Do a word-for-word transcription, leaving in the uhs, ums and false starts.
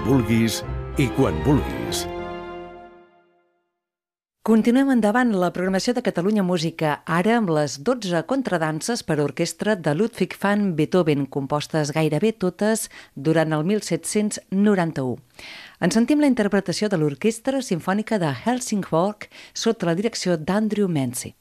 vulguis i quan vulguis. Continuem endavant la programació de Catalunya Música, ara amb les dotze contradanses per a orquestra de Ludwig van Beethoven, compostes gairebé totes durant el mil set-cents noranta-u. En sentim la interpretació de l'Orquestra Simfònica de Helsingborg sota la direcció d'Andrew Menzi.